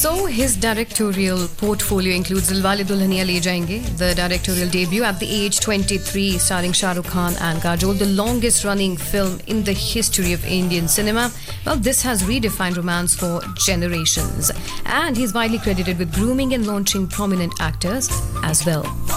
So his directorial portfolio includes Dilwale Dulhaniya Le Jayenge, the directorial debut at the age 23, starring Shah Rukh Khan and Kajol, the longest running film in the history of Indian cinema. Well, this has redefined romance for generations. And he's widely credited with grooming and launching prominent actors as well.